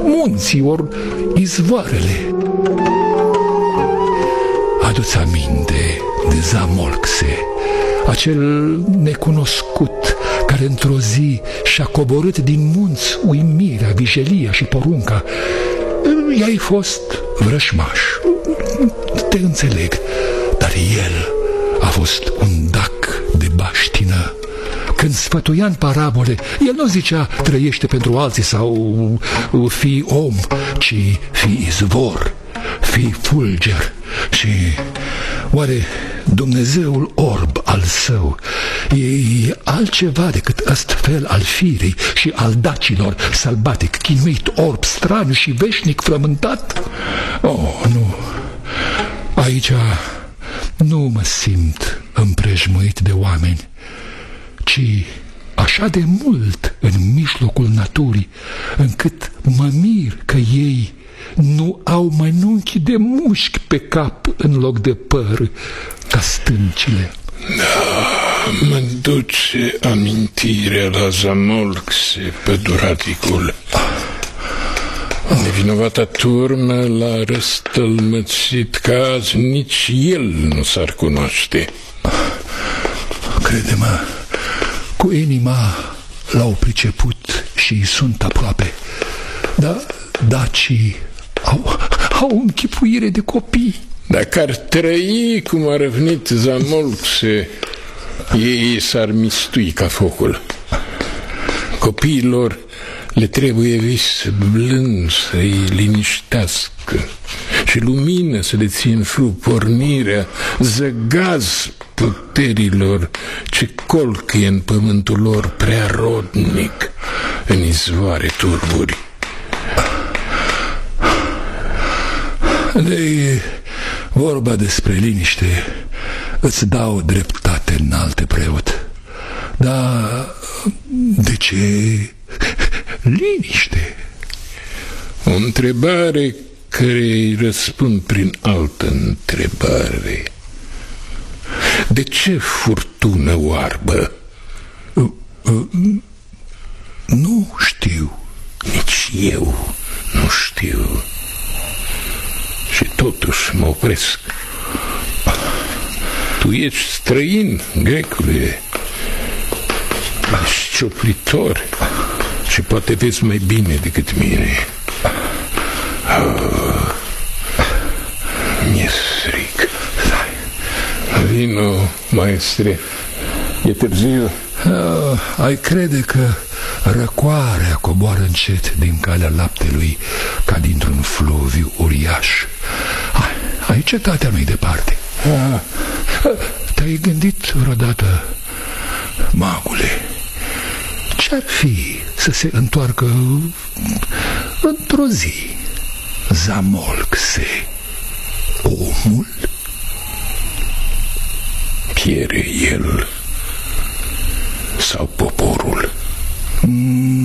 munții, ori izvoarele. Adu-ți aminte de Zamolxe, acel necunoscut care într-o zi și-a coborât din munți uimirea, vijelia și porunca. I-ai fost vrășmaș, te înțeleg, dar el a fost un dac de baștină. Când sfătuia în parabole, el nu zicea trăiește pentru alții sau fii om, ci fii izvor, fii fulger. Și oare Dumnezeul orb al său e altceva decât astfel al firei și al dacilor, sălbatic, chinuit, orb, straniu și veșnic frământat? Oh, nu, aici nu mă simt împrejmuit de oameni, ci așa de mult în mijlocul naturii, încât mă mir că ei nu au mănunchi de mușchi pe cap în loc de păr, ca stâncile. Da, mă duce amintirea la Zamolxe, păduraticul. Nevinovata turmă l-a răstălmățit că azi nici el nu s-ar cunoaște. Crede-mă, cu inima l-au priceput și sunt aproape, dar dacii au închipuire de copii. Dacă ar trăi cum a răvnit Zamolxe, ei s-ar mistui ca focul. Copiilor le trebuie vis blând să-i liniștească și lumină să le ție în flu pornirea, zăgaz puterilor ce colcăie în pământul lor prea rodnic în izvoare turburi. De vorba despre liniște, îți dau dreptate, înalte preot. Dar de ce liniște? O întrebare care îi răspund prin altă întrebare. De ce furtună oarbă? Nu știu. Nici eu nu știu. Și totuși mă opresc. Tu ești străin, grecule, șcioplitor și poate vezi mai bine decât mine. Mi-e fric. Vino, maestre, e târziu. Ai crede că răcoarea coboară încet din calea laptelui ca dintr-un fluviu uriaș. Ai cetatea nu-i departe. Te-ai gândit vreodată, magule, ce-ar fi să se întoarcă într-o zi Zamolxe, omul? Piere el sau poporul?